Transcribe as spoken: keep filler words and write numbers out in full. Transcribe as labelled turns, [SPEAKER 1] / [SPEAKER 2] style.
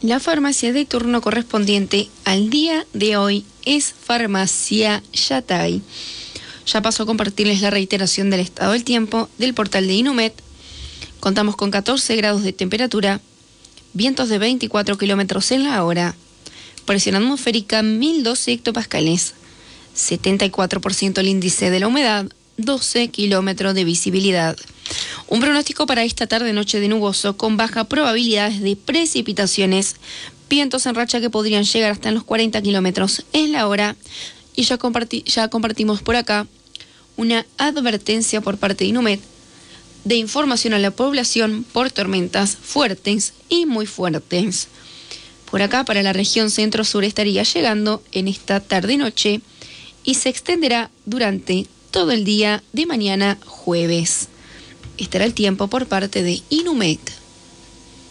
[SPEAKER 1] La farmacia de turno correspondiente al día de hoy es Farmacia Yatay. Ya paso a compartirles la reiteración del estado del tiempo del portal de Inumet. Contamos con catorce grados de temperatura, vientos de veinticuatro kilómetros en la hora, presión atmosférica mil doce hectopascales, setenta y cuatro por ciento el índice de la humedad, doce kilómetros de visibilidad. Un pronóstico para esta tarde-noche de nuboso con baja probabilidades de precipitaciones, vientos en racha que podrían llegar hasta en los cuarenta kilómetros en la hora. Y ya, comparti- ya compartimos por acá una advertencia por parte de Inumet de información a la población por tormentas fuertes y muy fuertes. Por acá para la región centro-sur estaría llegando en esta tarde-noche y se extenderá durante todo el día de mañana jueves. Estará el tiempo por parte de Inumet.